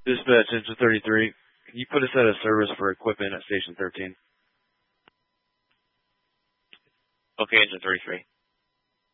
Dispatch, Engine 33. Can you put us out of service for equipment at Station 13? Okay, Engine 33.